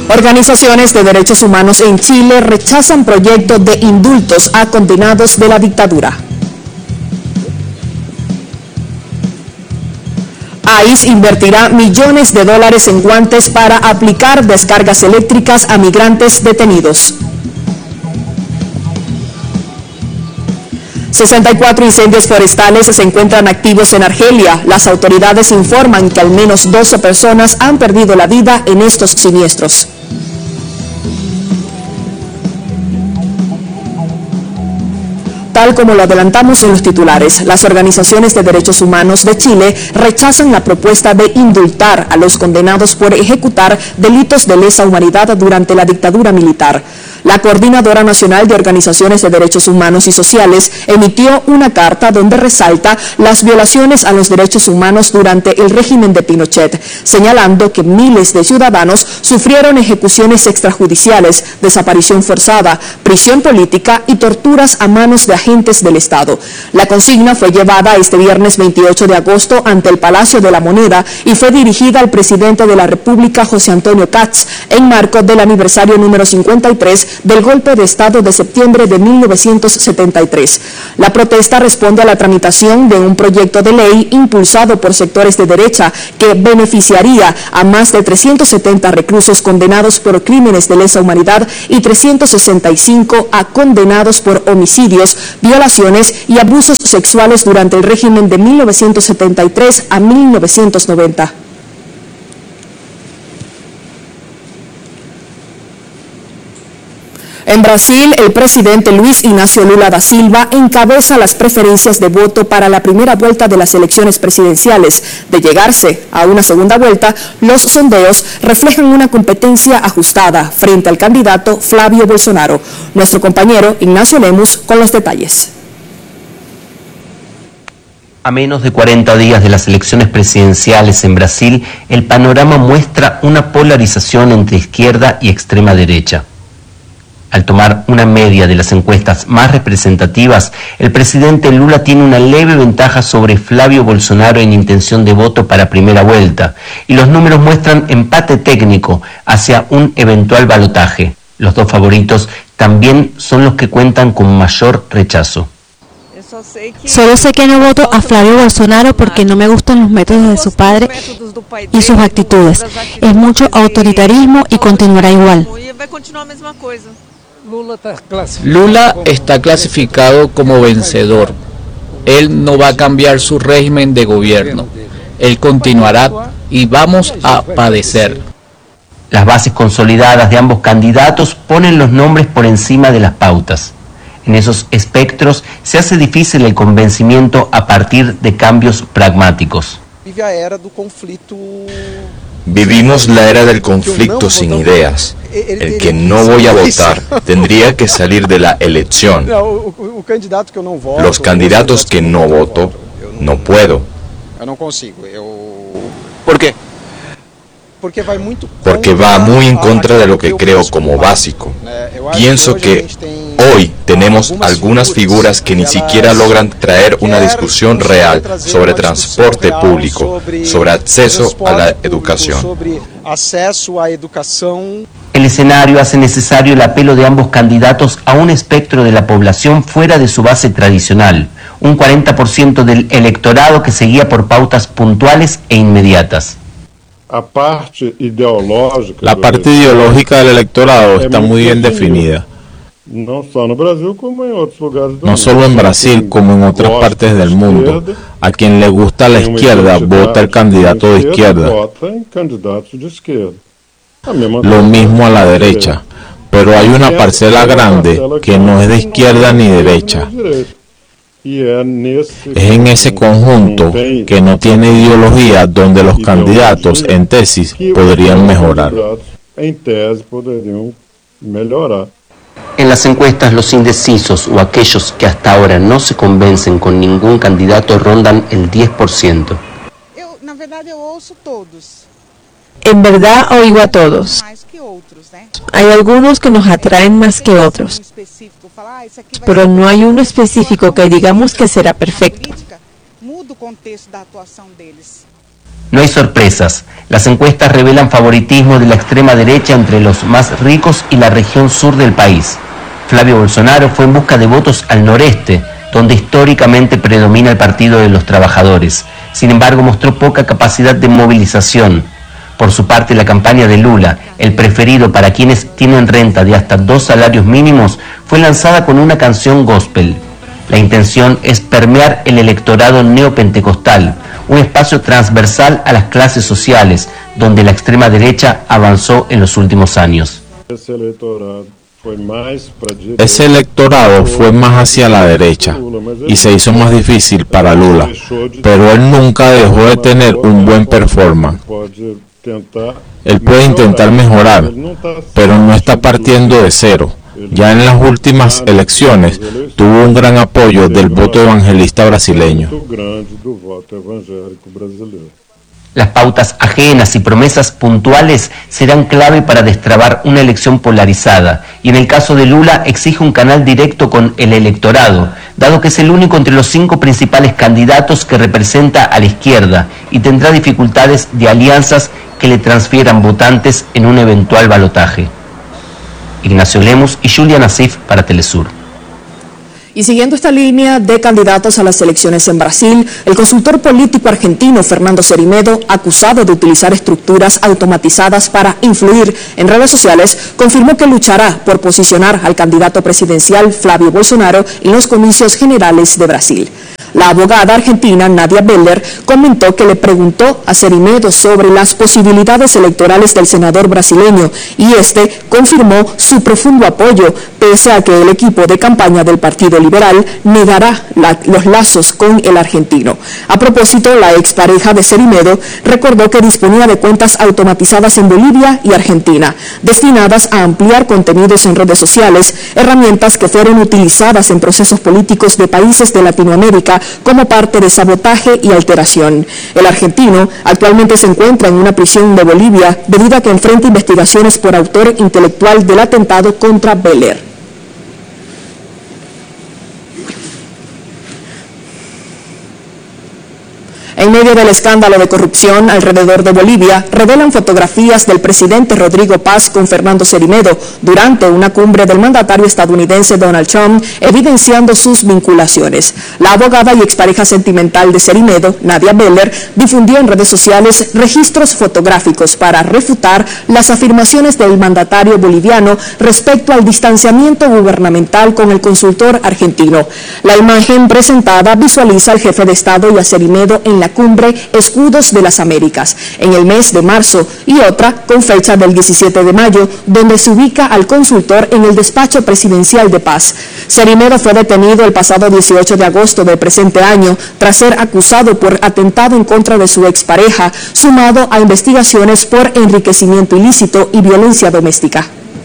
Organizaciones de derechos humanos en Chile rechazan proyecto de indultos a condenados de la dictadura. AIS invertirá millones de dólares en guantes para aplicar descargas eléctricas a migrantes detenidos. 64 incendios forestales se encuentran activos en Argelia. Las autoridades informan que al menos 12 personas han perdido la vida en estos siniestros. Tal como lo adelantamos en los titulares, las organizaciones de derechos humanos de Chile rechazan la propuesta de indultar a los condenados por ejecutar delitos de lesa humanidad durante la dictadura militar. La Coordinadora Nacional de Organizaciones de Derechos Humanos y Sociales emitió una carta donde resalta las violaciones a los derechos humanos durante el régimen de Pinochet, señalando que miles de ciudadanos sufrieron ejecuciones extrajudiciales, desaparición forzada, prisión política y torturas a manos de agentes del Estado. La consigna fue llevada este viernes 28 de agosto ante el Palacio de la Moneda y fue dirigida al presidente de la República, José Antonio Kats, en marco del aniversario número 53 del golpe de Estado de septiembre de 1973. La protesta responde a la tramitación de un proyecto de ley impulsado por sectores de derecha que beneficiaría a más de 370 reclusos condenados por crímenes de lesa humanidad y 365 a condenados por homicidios, violaciones y abusos sexuales durante el régimen de 1973 a 1990. En Brasil, el presidente Luiz Inácio Lula da Silva encabeza las preferencias de voto para la primera vuelta de las elecciones presidenciales. De llegarse a una segunda vuelta, los sondeos reflejan una competencia ajustada frente al candidato Flavio Bolsonaro. Nuestro compañero Ignacio Lemus con los detalles. A menos de 40 días de las elecciones presidenciales en Brasil, el panorama muestra una polarización entre izquierda y extrema derecha. Al tomar una media de las encuestas más representativas, el presidente Lula tiene una leve ventaja sobre Flavio Bolsonaro en intención de voto para primera vuelta, y los números muestran empate técnico hacia un eventual balotaje. Los dos favoritos también son los que cuentan con mayor rechazo. Solo sé que no voto a Flavio Bolsonaro porque no me gustan los métodos de su padre y sus actitudes. Es mucho autoritarismo y continuará igual. Lula está clasificado como vencedor. Él no va a cambiar su régimen de gobierno. Él continuará y vamos a padecer. Las bases consolidadas de ambos candidatos ponen los nombres por encima de las pautas. En esos espectros se hace difícil el convencimiento a partir de cambios pragmáticos. Vivimos la era del conflicto sin ideas. El que no voy a votar tendría que salir de la elección. Los candidatos que no voto, no puedo. ¿Por qué? Porque va muy en contra de lo que creo como básico. Pienso que hoy tenemos algunas figuras que ni siquiera logran traer una discusión real sobre transporte público, sobre acceso a la educación. El escenario hace necesario el apelo de ambos candidatos a un espectro de la población fuera de su base tradicional, un 40% del electorado que seguía por pautas puntuales e inmediatas. La parte ideológica del electorado está muy bien definida. No solo en Brasil, como en otras partes del mundo. A quien le gusta la izquierda, vota el candidato de izquierda. Lo mismo a la derecha. Pero hay una parcela grande que no es de izquierda ni derecha. Es en ese conjunto que no tiene ideología donde los candidatos en tesis podrían mejorar. En las encuestas, los indecisos o aquellos que hasta ahora no se convencen con ningún candidato rondan el 10%. En verdad oigo a todos. Hay algunos que nos atraen más que otros, pero no hay uno específico que digamos que será perfecto. No hay sorpresas. Las encuestas revelan favoritismo de la extrema derecha entre los más ricos y la región sur del país. Flavio Bolsonaro fue en busca de votos al noreste, donde históricamente predomina el Partido de los Trabajadores. Sin embargo, mostró poca capacidad de movilización. Por su parte, la campaña de Lula, el preferido para quienes tienen renta de hasta 2 salarios mínimos, fue lanzada con una canción gospel. La intención es permear el electorado neopentecostal, un espacio transversal a las clases sociales, donde la extrema derecha avanzó en los últimos años. Ese electorado fue más hacia la derecha y se hizo más difícil para Lula, pero él nunca dejó de tener un buen performance. Él puede intentar mejorar, pero no está partiendo de cero. Ya en las últimas elecciones tuvo un gran apoyo del voto evangelista brasileño. Las pautas ajenas y promesas puntuales serán clave para destrabar una elección polarizada, y en el caso de Lula exige un canal directo con el electorado, dado que es el único entre los 5 principales candidatos que representa a la izquierda y tendrá dificultades de alianzas que le transfieran votantes en un eventual balotaje. Ignacio Lemus y Julia Nassif para Telesur. Y siguiendo esta línea de candidatos a las elecciones en Brasil, el consultor político argentino Fernando Cerimedo, acusado de utilizar estructuras automatizadas para influir en redes sociales, confirmó que luchará por posicionar al candidato presidencial Flavio Bolsonaro en los comicios generales de Brasil. La abogada argentina Nadia Beller comentó que le preguntó a Cerimedo sobre las posibilidades electorales del senador brasileño y este confirmó su profundo apoyo, pese a que el equipo de campaña del Partido Liberal negará los lazos con el argentino. A propósito, la expareja de Cerimedo recordó que disponía de cuentas automatizadas en Bolivia y Argentina, destinadas a ampliar contenidos en redes sociales, herramientas que fueron utilizadas en procesos políticos de países de Latinoamérica como parte de sabotaje y alteración. El argentino actualmente se encuentra en una prisión de Bolivia debido a que enfrenta investigaciones por autor intelectual del atentado contra Beller. En medio del escándalo de corrupción alrededor de Bolivia, revelan fotografías del presidente Rodrigo Paz con Fernando Cerimedo durante una cumbre del mandatario estadounidense Donald Trump, evidenciando sus vinculaciones. La abogada y expareja sentimental de Cerimedo, Nadia Beller, difundió en redes sociales registros fotográficos para refutar las afirmaciones del mandatario boliviano respecto al distanciamiento gubernamental con el consultor argentino. La imagen presentada visualiza al jefe de Estado y a Cerimedo en la cumbre Escudos de las Américas en el mes de marzo, y otra con fecha del 17 de mayo, donde se ubica al consultor en el despacho presidencial de Paz. Cerimedo fue detenido el pasado 18 de agosto del presente año tras ser acusado por atentado en contra de su expareja, sumado a investigaciones por enriquecimiento ilícito y violencia doméstica.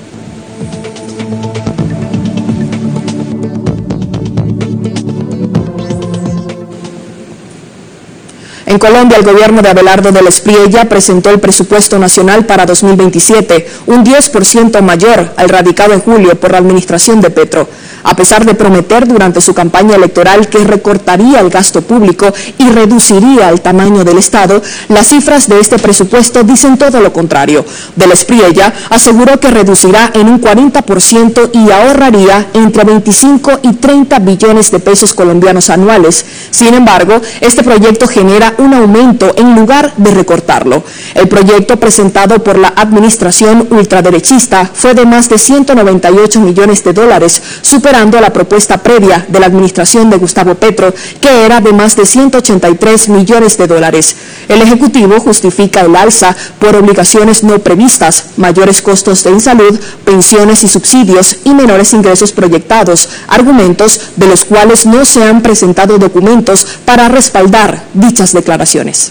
En Colombia, el gobierno de Abelardo del Espriella presentó el presupuesto nacional para 2027, un 10% mayor al radicado en julio por la administración de Petro. A pesar de prometer durante su campaña electoral que recortaría el gasto público y reduciría el tamaño del Estado, las cifras de este presupuesto dicen todo lo contrario. Del Espriella aseguró que reducirá en un 40% y ahorraría entre 25 y 30 billones de pesos colombianos anuales. Sin embargo, este proyecto genera un aumento en lugar de recortarlo. El proyecto presentado por la administración ultraderechista fue de más de 198 millones de dólares, superando la propuesta previa de la administración de Gustavo Petro, que era de más de 183 millones de dólares. El Ejecutivo justifica el alza por obligaciones no previstas, mayores costos en salud, pensiones y subsidios y menores ingresos proyectados, argumentos de los cuales no se han presentado documentos para respaldar dichas declaraciones.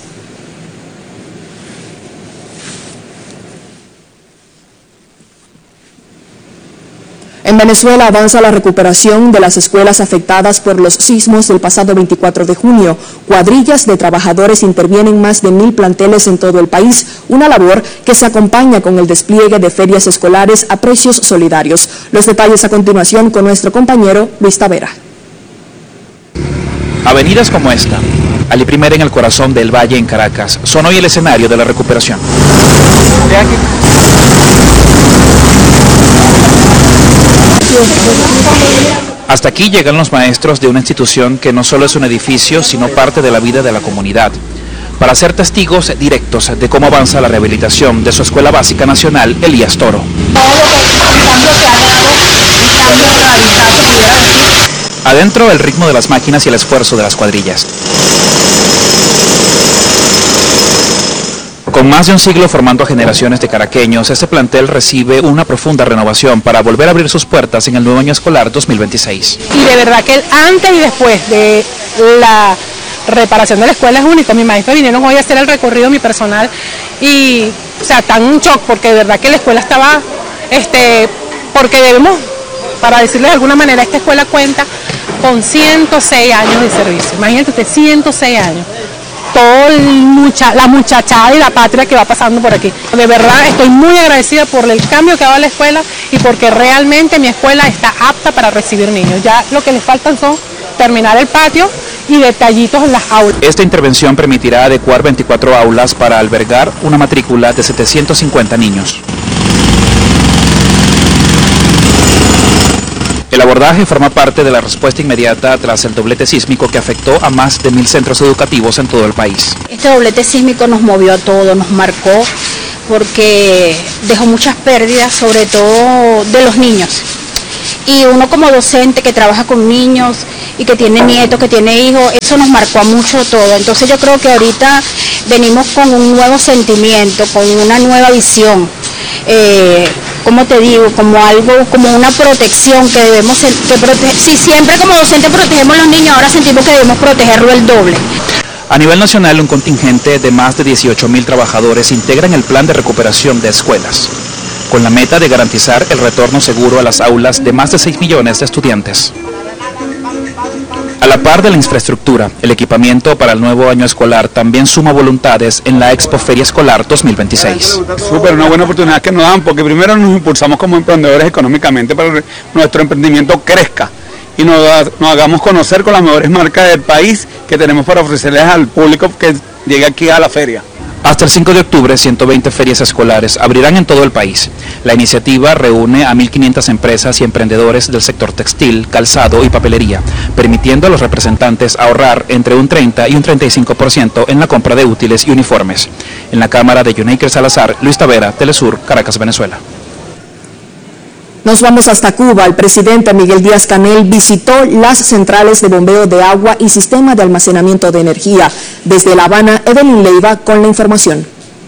En Venezuela avanza la recuperación de las escuelas afectadas por los sismos del pasado 24 de junio. Cuadrillas de trabajadores intervienen más de 1.000 planteles en todo el país, una labor que se acompaña con el despliegue de ferias escolares a precios solidarios. Los detalles a continuación con nuestro compañero Luis Tavera. Avenidas como esta, Ali Primera en el corazón del Valle en Caracas, son hoy el escenario de la recuperación. Hasta aquí llegan los maestros de una institución que no solo es un edificio, sino parte de la vida de la comunidad, para ser testigos directos de cómo avanza la rehabilitación de su Escuela Básica Nacional Elías Toro. Adentro, el ritmo de las máquinas y el esfuerzo de las cuadrillas. Con más de un siglo formando a generaciones de caraqueños, este plantel recibe una profunda renovación para volver a abrir sus puertas en el nuevo año escolar 2026. Y de verdad que el antes y después de la reparación de la escuela es único. Mis maestros vinieron hoy a hacer el recorrido, mi personal, y o sea, tan un shock, porque de verdad que la escuela estaba, porque debemos, para decirles de alguna manera, esta escuela cuenta con 106 años de servicio. Imagínate usted, 106 años. Toda la muchachada y la patria que va pasando por aquí. De verdad estoy muy agradecida por el cambio que ha dado la escuela y porque realmente mi escuela está apta para recibir niños. Ya lo que les faltan son terminar el patio y detallitos en las aulas. Esta intervención permitirá adecuar 24 aulas para albergar una matrícula de 750 niños. El abordaje forma parte de la respuesta inmediata tras el doblete sísmico que afectó a más de 1000 centros educativos en todo el país. Este doblete sísmico nos movió a todos, nos marcó porque dejó muchas pérdidas, sobre todo de los niños. Y uno como docente que trabaja con niños y que tiene nietos, que tiene hijos, eso nos marcó a mucho todo. Entonces yo creo que ahorita venimos con un nuevo sentimiento, con una nueva visión. Como te digo, como algo, como una protección que debemos, si siempre como docente protegemos a los niños, ahora sentimos que debemos protegerlo el doble. A nivel nacional, un contingente de más de 18.000 trabajadores integran el plan de recuperación de escuelas, con la meta de garantizar el retorno seguro a las aulas de más de 6 millones de estudiantes. A la par de la infraestructura, el equipamiento para el nuevo año escolar también suma voluntades en la Expo Feria Escolar 2026. Súper, una buena oportunidad que nos dan, porque primero nos impulsamos como emprendedores económicamente para que nuestro emprendimiento crezca y nos hagamos conocer con las mejores marcas del país que tenemos para ofrecerles al público que llegue aquí a la feria. Hasta el 5 de octubre, 120 ferias escolares abrirán en todo el país. La iniciativa reúne a 1.500 empresas y emprendedores del sector textil, calzado y papelería, permitiendo a los representantes ahorrar entre un 30 y un 35% en la compra de útiles y uniformes. En la cámara de Yuneikir Salazar, Luis Tavera, Telesur, Caracas, Venezuela. Nos vamos hasta Cuba. El presidente Miguel Díaz-Canel visitó las centrales de bombeo de agua y sistema de almacenamiento de energía. Desde La Habana, Evelyn Leiva con la información.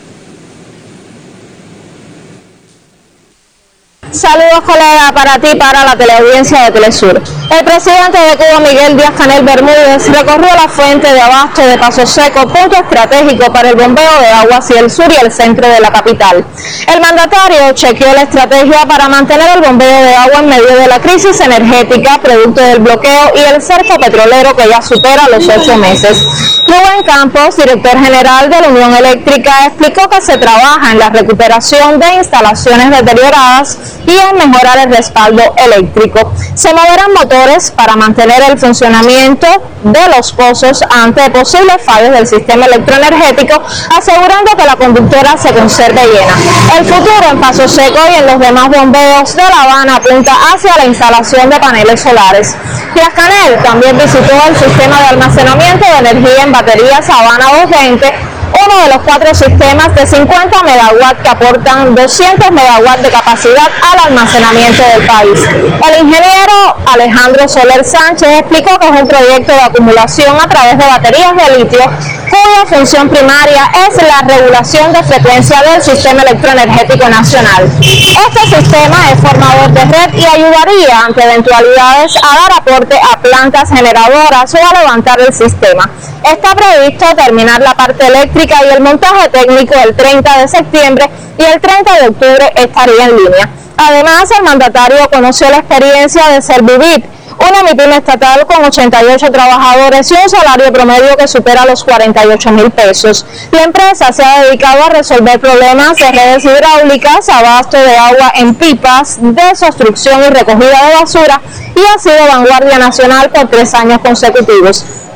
Saludos, colega, para ti, para la teleaudiencia de Telesur. El presidente de Cuba, Miguel Díaz-Canel Bermúdez, recorrió la fuente de abasto de Paso Seco, punto estratégico para el bombeo de agua hacia el sur y el centro de la capital. El mandatario chequeó la estrategia para mantener el bombeo de agua en medio de la crisis energética, producto del bloqueo y el cerco petrolero que ya supera los 8 meses. Rubén Campos, director general de la Unión Eléctrica, explicó que se trabaja en la recuperación de instalaciones deterioradas y en mejorar el respaldo eléctrico. Se moverán motores para mantener el funcionamiento de los pozos ante posibles fallos del sistema electroenergético, asegurando que la conductora se conserve llena. El futuro en Paso Seco y en los demás bombeos de La Habana apunta hacia la instalación de paneles solares. Díaz-Canel también visitó el sistema de almacenamiento de energía en baterías Habana 220, uno de los 4 sistemas de 50 megawatts que aportan 200 megawatts de capacidad al almacenamiento del país. El ingeniero Alejandro Soler Sánchez explicó que es un proyecto de acumulación a través de baterías de litio, cuya función primaria es la regulación de frecuencia del sistema electroenergético nacional. Este sistema es formador de red y ayudaría ante eventualidades a dar aporte a plantas generadoras o a levantar el sistema. Está previsto terminar la parte eléctrica y el montaje técnico el 30 de septiembre y el 30 de octubre estaría en línea. Además, el mandatario conoció la experiencia de Servivit, una MIPYME estatal con 88 trabajadores y un salario promedio que supera los 48.000 pesos. La empresa se ha dedicado a resolver problemas de redes hidráulicas, abasto de agua en pipas, desobstrucción y recogida de basura y ha sido vanguardia nacional por 3 años consecutivos.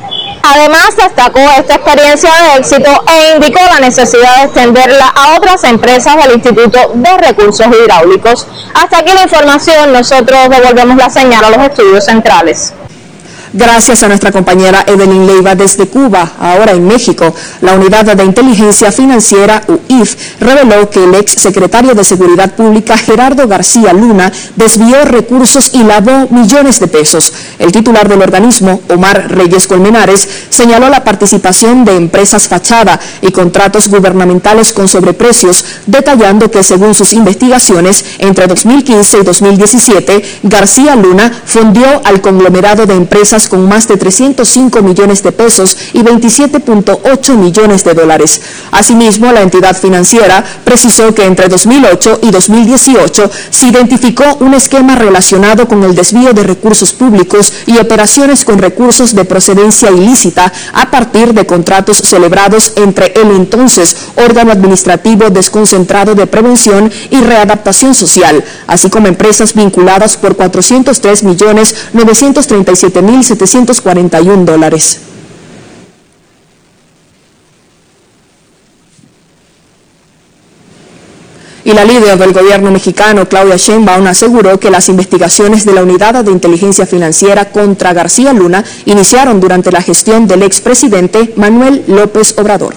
Además, destacó esta experiencia de éxito e indicó la necesidad de extenderla a otras empresas del Instituto de Recursos Hidráulicos. Hasta aquí la información, nosotros devolvemos la señal a los estudios centrales. Gracias a nuestra compañera Evelyn Leiva desde Cuba. Ahora en México, la Unidad de Inteligencia Financiera, UIF, reveló que el ex secretario de Seguridad Pública, Gerardo García Luna, desvió recursos y lavó millones de pesos. El titular del organismo, Omar Reyes Colmenares, señaló la participación de empresas fachada y contratos gubernamentales con sobreprecios, detallando que según sus investigaciones, entre 2015 y 2017, García Luna fundió al conglomerado de empresas con más de 305 millones de pesos y 27.8 millones de dólares. Asimismo, la entidad financiera precisó que entre 2008 y 2018 se identificó un esquema relacionado con el desvío de recursos públicos y operaciones con recursos de procedencia ilícita a partir de contratos celebrados entre el entonces órgano administrativo desconcentrado de prevención y readaptación social, así como empresas vinculadas por 403.937.741 dólares. Y la líder del gobierno mexicano, Claudia Sheinbaum, aseguró que las investigaciones de la Unidad de Inteligencia Financiera contra García Luna iniciaron durante la gestión del expresidente Manuel López Obrador.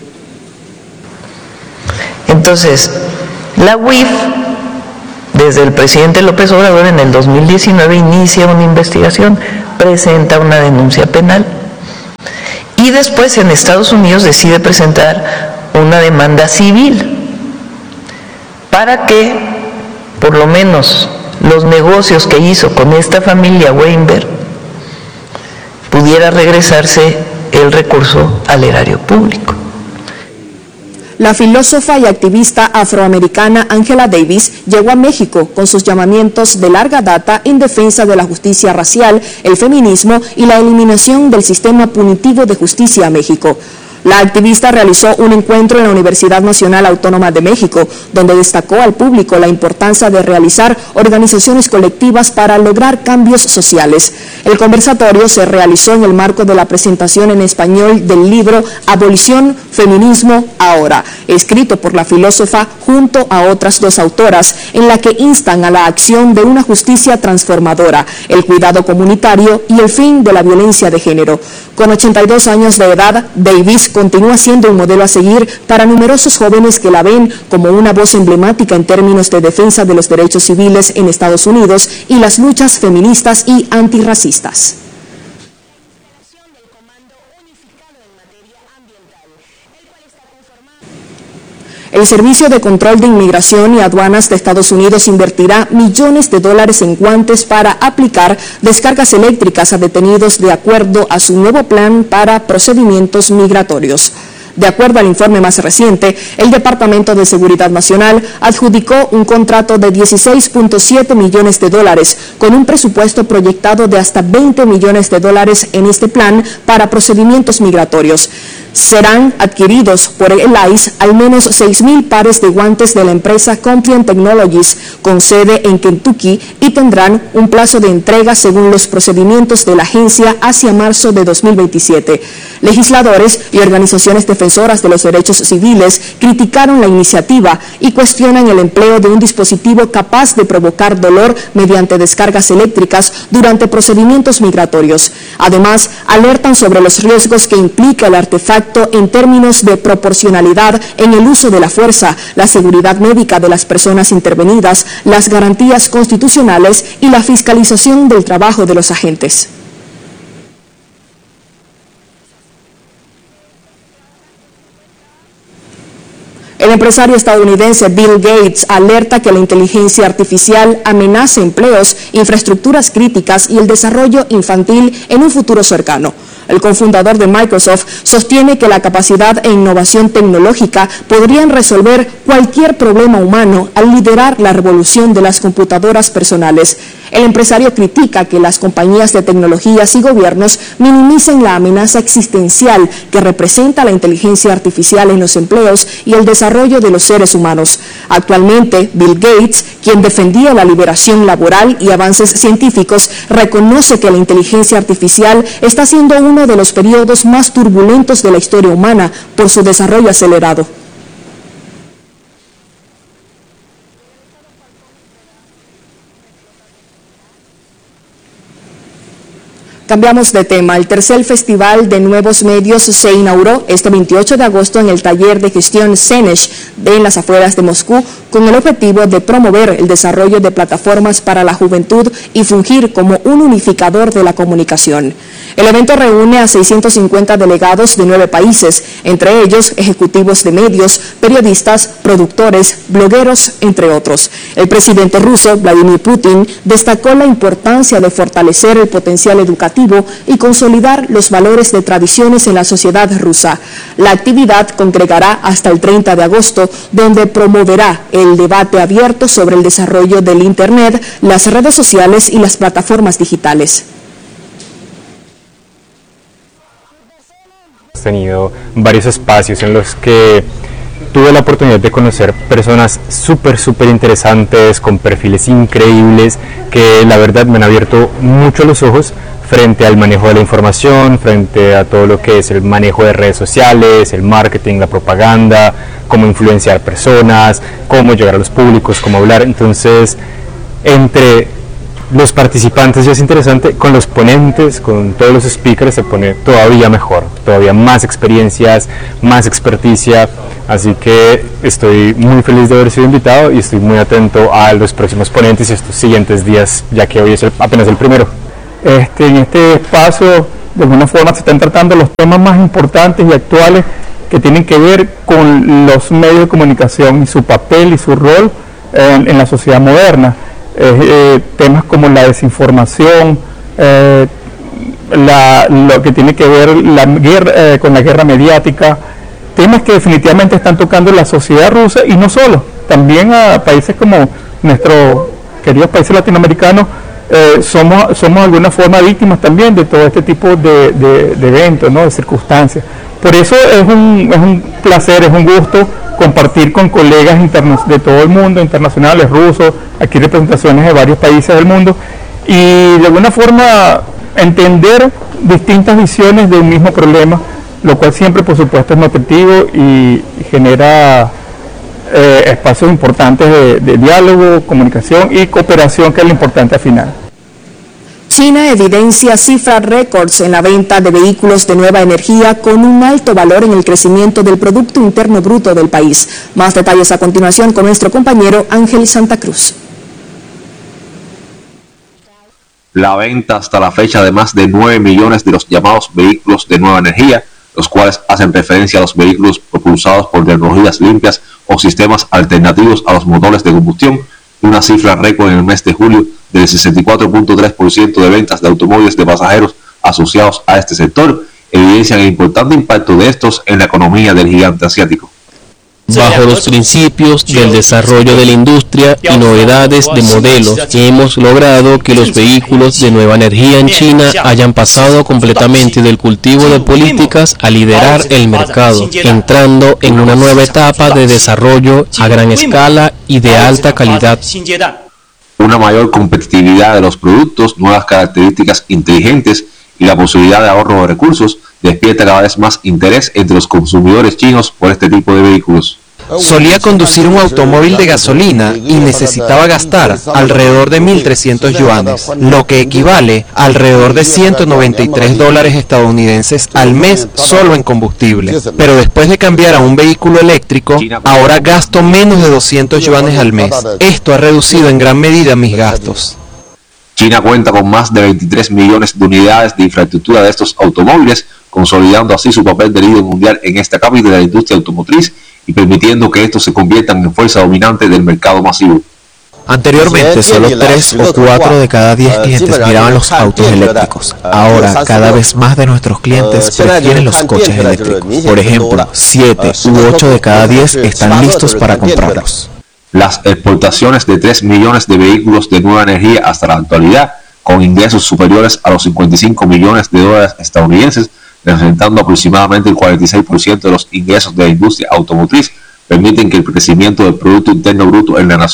Entonces, la UIF, desde el presidente López Obrador en el 2019 inicia una investigación, presenta una denuncia penal y después en Estados Unidos decide presentar una demanda civil para que por lo menos los negocios que hizo con esta familia Weinberg pudiera regresarse el recurso al erario público. La filósofa y activista afroamericana Angela Davis llegó a México con sus llamamientos de larga data en defensa de la justicia racial, el feminismo y la eliminación del sistema punitivo de justicia a México. La activista realizó un encuentro en la Universidad Nacional Autónoma de México, donde destacó al público la importancia de realizar organizaciones colectivas para lograr cambios sociales. El conversatorio se realizó en el marco de la presentación en español del libro Abolición, Feminismo, Ahora, escrito por la filósofa junto a otras dos autoras, en la que instan a la acción de una justicia transformadora, el cuidado comunitario y el fin de la violencia de género. Con 82 años de edad, Davis continúa siendo un modelo a seguir para numerosos jóvenes que la ven como una voz emblemática en términos de defensa de los derechos civiles en Estados Unidos y las luchas feministas y antirracistas. El Servicio de Control de Inmigración y Aduanas de Estados Unidos invertirá millones de dólares en guantes para aplicar descargas eléctricas a detenidos de acuerdo a su nuevo plan para procedimientos migratorios. De acuerdo al informe más reciente, el Departamento de Seguridad Nacional adjudicó un contrato de 16.7 millones de dólares con un presupuesto proyectado de hasta 20 millones de dólares en este plan para procedimientos migratorios. Serán adquiridos por el ICE al menos 6.000 pares de guantes de la empresa Compliant Technologies con sede en Kentucky y tendrán un plazo de entrega según los procedimientos de la agencia hacia marzo de 2027. Legisladores y organizaciones defensoras de los derechos civiles criticaron la iniciativa y cuestionan el empleo de un dispositivo capaz de provocar dolor mediante descargas eléctricas durante procedimientos migratorios. Además, alertan sobre los riesgos que implica el artefacto en términos de proporcionalidad en el uso de la fuerza, la seguridad médica de las personas intervenidas, las garantías constitucionales y la fiscalización del trabajo de los agentes. El empresario estadounidense Bill Gates alerta que la inteligencia artificial amenaza empleos, infraestructuras críticas y el desarrollo infantil en un futuro cercano. El cofundador de Microsoft sostiene que la capacidad e innovación tecnológica podrían resolver cualquier problema humano al liderar la revolución de las computadoras personales. El empresario critica que las compañías de tecnologías y gobiernos minimicen la amenaza existencial que representa la inteligencia artificial en los empleos y el desarrollo de los seres humanos. Actualmente, Bill Gates quien defendía la liberación laboral y avances científicos, reconoce que la inteligencia artificial está siendo uno de los periodos más turbulentos de la historia humana por su desarrollo acelerado. Cambiamos de tema. El tercer Festival de Nuevos Medios se inauguró este 28 de agosto en el taller de gestión Senesh en las afueras de Moscú, con el objetivo de promover el desarrollo de plataformas para la juventud y fungir como un unificador de la comunicación. El evento reúne a 650 delegados de 9 países, entre ellos ejecutivos de medios, periodistas, productores, blogueros, entre otros. El presidente ruso, Vladimir Putin, destacó la importancia de fortalecer el potencial educativo y consolidar los valores de tradiciones en la sociedad rusa. La actividad congregará hasta el 30 de agosto, donde promoverá el debate abierto sobre el desarrollo del Internet, las redes sociales y las plataformas digitales. He tenido varios espacios en los que tuve la oportunidad de conocer personas súper interesantes, con perfiles increíbles, que la verdad me han abierto mucho los ojos frente al manejo de la información, frente a todo lo que es el manejo de redes sociales, el marketing, la propaganda, cómo influenciar personas, cómo llegar a los públicos, cómo hablar. Entonces, entre los participantes ya es interesante, con los ponentes, con todos los speakers se pone todavía mejor, todavía más experiencias, más experticia, así que estoy muy feliz de haber sido invitado y estoy muy atento a los próximos ponentes y estos siguientes días, ya que hoy es apenas el primero. En este espacio, de alguna forma, se están tratando los temas más importantes y actuales que tienen que ver con los medios de comunicación y su papel y su rol en la sociedad moderna. Temas como la desinformación, lo que tiene que ver con la guerra mediática, temas que definitivamente están tocando la sociedad rusa y no solo, también a países como nuestros queridos países latinoamericanos. Somos de alguna forma víctimas también de todo este tipo de eventos, ¿no? De circunstancias. Por eso es un placer, es un gusto compartir con colegas de todo el mundo, internacionales, rusos, aquí representaciones de varios países del mundo, y de alguna forma entender distintas visiones de un mismo problema, lo cual siempre por supuesto es nutritivo y genera espacios importantes de diálogo, comunicación y cooperación, que es lo importante al final. China evidencia cifras récords en la venta de vehículos de nueva energía, con un alto valor en el crecimiento del Producto Interno Bruto del país. Más detalles a continuación con nuestro compañero Ángel Santa Cruz. La venta hasta la fecha de más de 9 millones de los llamados vehículos de nueva energía, los cuales hacen referencia a los vehículos propulsados por tecnologías limpias o sistemas alternativos a los motores de combustión, una cifra récord en el mes de julio del 64.3% de ventas de automóviles de pasajeros asociados a este sector, evidencian el importante impacto de estos en la economía del gigante asiático. Bajo los principios del desarrollo de la industria y novedades de modelos, hemos logrado que los vehículos de nueva energía en China hayan pasado completamente del cultivo de políticas a liderar el mercado, entrando en una nueva etapa de desarrollo a gran escala y de alta calidad. Una mayor competitividad de los productos, nuevas características inteligentes y la posibilidad de ahorro de recursos despierta cada vez más interés entre los consumidores chinos por este tipo de vehículos. Solía conducir un automóvil de gasolina y necesitaba gastar alrededor de 1.300 yuanes, lo que equivale a alrededor de $193 estadounidenses al mes solo en combustible. Pero después de cambiar a un vehículo eléctrico, ahora gasto menos de 200 yuanes al mes. Esto ha reducido en gran medida mis gastos. China cuenta con más de 23 millones de unidades de infraestructura de estos automóviles, consolidando así su papel de líder mundial en esta cápita de la industria automotriz y permitiendo que estos se conviertan en fuerza dominante del mercado masivo. Anteriormente, solo 3 o 4 de cada 10 clientes miraban los autos eléctricos. Ahora, cada vez más de nuestros clientes prefieren los coches eléctricos. Por ejemplo, 7 u 8 de cada 10 están listos para comprarlos. Las exportaciones de 3 millones de vehículos de nueva energía hasta la actualidad, con ingresos superiores a los 55 millones de dólares estadounidenses, representando aproximadamente el 46% de los ingresos de la industria automotriz, permiten que el crecimiento del Producto Interno Bruto en la nación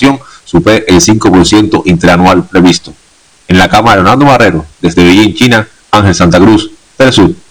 supere el 5% interanual previsto. En la cámara, Leonardo Barrero, desde Beijing, China, Ángel Santa Cruz, Telesur.